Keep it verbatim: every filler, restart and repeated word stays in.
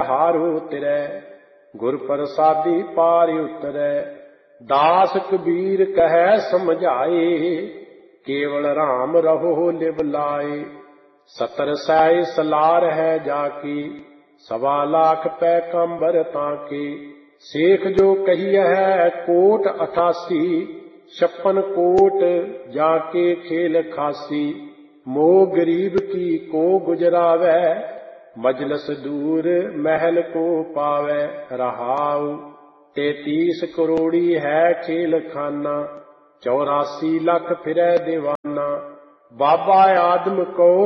हारो तिरै। गुर प्रसादी पार उतरै। दास कबीर कहे समझाए, केवल राम रहो लिव लाए। सतर सै सलार है जाकी, सवा लाख पैगंबर ताके। शेख जो कही है कोट अठासी, छप्पन कोट जाके खेल खासी। मोह गरीब की को गुजरावै, मजलस दूर महल को पावै। रहाउ तैतीस करोड़ी है खेल खाना, चौरासी लख फिरै दीवाना। बाबा आदम को